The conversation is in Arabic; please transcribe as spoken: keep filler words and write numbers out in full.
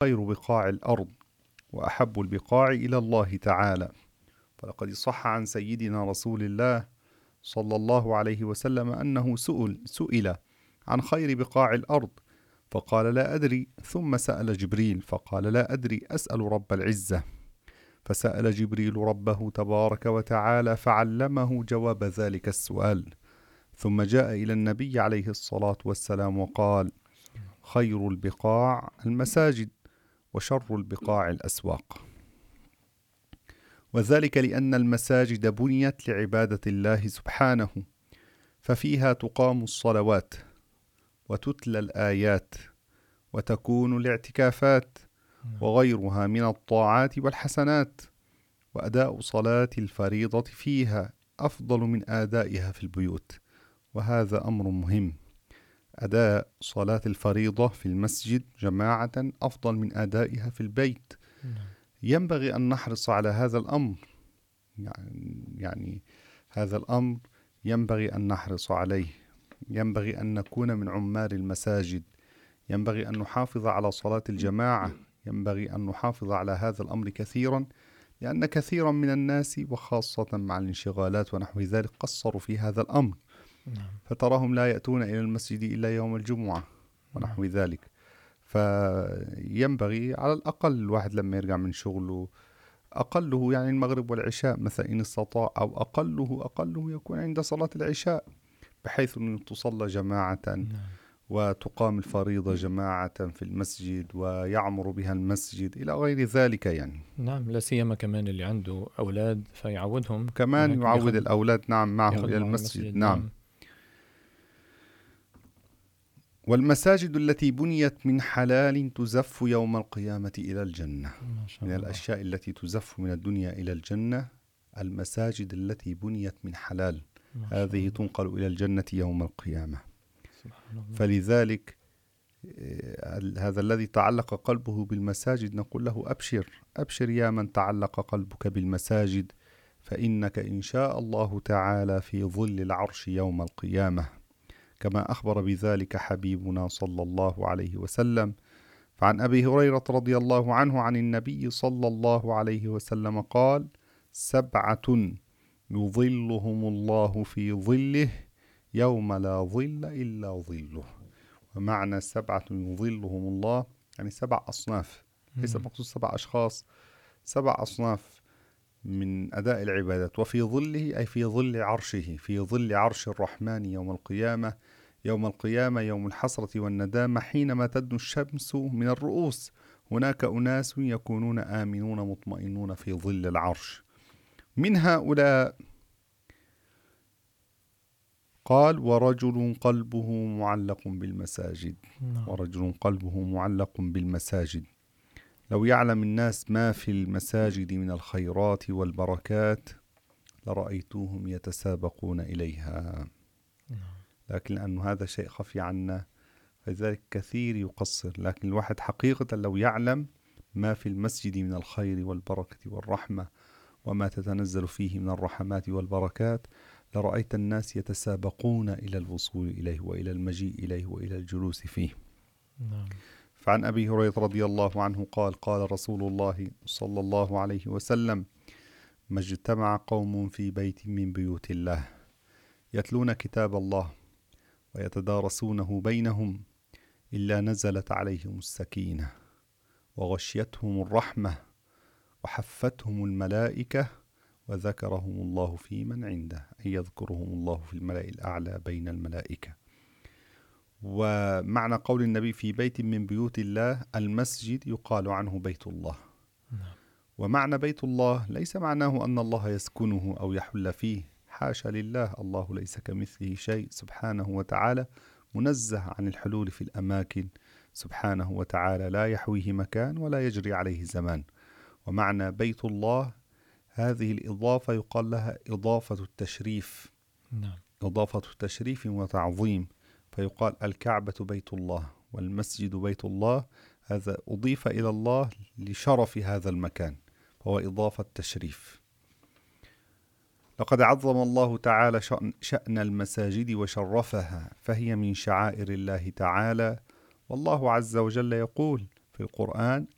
خير بقاع الأرض وأحب البقاع إلى الله تعالى. فلقد صح عن سيدنا رسول الله صلى الله عليه وسلم أنه سئل, سئل عن خير بقاع الأرض فقال لا أدري، ثم سأل جبريل فقال لا أدري، أسأل رب العزة. فسأل جبريل ربه تبارك وتعالى فعلمه جواب ذلك السؤال، ثم جاء إلى النبي عليه الصلاة والسلام وقال خير البقاع المساجد وشر البقاع الأسواق. وذلك لأن المساجد بنيت لعبادة الله سبحانه، ففيها تقام الصلوات وتتلى الآيات وتكون الاعتكافات وغيرها من الطاعات والحسنات، وأداء صلاة الفريضة فيها أفضل من أدائها في البيوت، وهذا أمر مهم. أداء صلاة الفريضة في المسجد جماعة أفضل من أدائها في البيت. ينبغي أن نحرص على هذا الأمر، يعني, يعني هذا الأمر ينبغي أن نحرص عليه. ينبغي أن نكون من عمار المساجد، ينبغي أن نحافظ على صلاة الجماعة، ينبغي أن نحافظ على هذا الأمر كثيرا، لأن كثيرا من الناس وخاصة مع الانشغالات ونحو ذلك قصروا في هذا الأمر، فتراهم لا يأتون إلى المسجد إلا يوم الجمعة ونحو ذلك. فينبغي على الأقل الواحد لما يرجع من شغله أقله يعني المغرب والعشاء مثلا إن استطاع، أو أقله أقله يكون عند صلاة العشاء، بحيث أن تصلى جماعة وتقام الفريضة جماعة في المسجد ويعمر بها المسجد إلى غير ذلك يعني. نعم، لا سيما كمان اللي عنده أولاد فيعودهم كمان يعود الأولاد نعم معه إلى المسجد, المسجد نعم. نعم. والمساجد التي بنيت من حلال تزف يوم القيامة إلى الجنة. من الأشياء التي تزف من الدنيا إلى الجنة المساجد التي بنيت من حلال، هذه تنقل إلى الجنة يوم القيامة. فلذلك هذا الذي تعلق قلبه بالمساجد نقول له أبشر أبشر يا من تعلق قلبك بالمساجد، فإنك إن شاء الله تعالى في ظل العرش يوم القيامة، كما أخبر بذلك حبيبنا صلى الله عليه وسلم. فعن أبي هريرة رضي الله عنه عن النبي صلى الله عليه وسلم قال سبعة يظلهم الله في ظله يوم لا ظل إلا ظله. ومعنى سبعة يظلهم الله يعني سبع أصناف، ليس مقصود سبع أشخاص، سبع أصناف من أداء العبادات. وفي ظله أي في ظل عرشه، في ظل عرش الرحمن يوم القيامة. يوم القيامة يوم الحسرة والندامة حينما تدنو الشمس من الرؤوس، هناك أناس يكونون آمنون مطمئنون في ظل العرش. من هؤلاء قال ورجل قلبه معلق بالمساجد. ورجل قلبه معلق بالمساجد، لو يعلم الناس ما في المساجد من الخيرات والبركات لرأيتوهم يتسابقون إليها، لكن لأنه هذا شيء خفي عنا فلذلك كثير يقصر. لكن الواحد حقيقة لو يعلم ما في المسجد من الخير والبركة والرحمة وما تتنزل فيه من الرحمات والبركات لرأيت الناس يتسابقون إلى الوصول إليه وإلى المجيء إليه وإلى الجلوس فيه. نعم. فعن أبي هريرة رضي الله عنه قال قال رسول الله صلى الله عليه وسلم ما اجتمع قوم في بيت من بيوت الله يتلون كتاب الله ويتدارسونه بينهم إلا نزلت عليهم السكينة وغشيتهم الرحمة وحفتهم الملائكة وذكرهم الله في من عنده، أي يذكرهم الله في الملأ الأعلى بين الملائكة. ومعنى قول النبي في بيت من بيوت الله المسجد يقال عنه بيت الله. ومعنى بيت الله ليس معناه أن الله يسكنه أو يحل فيه، حاشا لله، الله ليس كمثله شيء سبحانه وتعالى، منزه عن الحلول في الأماكن سبحانه وتعالى، لا يحويه مكان ولا يجري عليه زمان. ومعنى بيت الله هذه الإضافة يقال لها إضافة التشريف. نعم. إضافة تشريف وتعظيم، فيقال الكعبة بيت الله والمسجد بيت الله، هذا أضيف إلى الله لشرف هذا المكان، فهو إضافة تشريف. لقد عظم الله تعالى شأن, شأن المساجد وشرفها، فهي من شعائر الله تعالى. والله عز وجل يقول في القرآن